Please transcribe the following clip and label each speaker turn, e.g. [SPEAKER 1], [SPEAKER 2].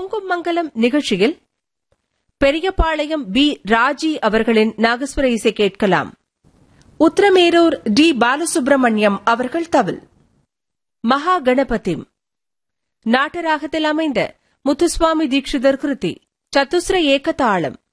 [SPEAKER 1] பொங்கும் மங்கலம் நிகழ்ச்சியில் பெரியபாளையம் பி. ராஜி அவர்களின் நாகஸ்வர இசை கேட்கலாம். உத்திரமேரூர் டி. பாலசுப்ரமணியம் அவர்கள் தவில். மகா கணபதிம் நாட்டராகத்தில் அமைந்த முத்துசுவாமி தீட்சிதர் கிருதி சத்துஸ்ர ஏக தாளம்.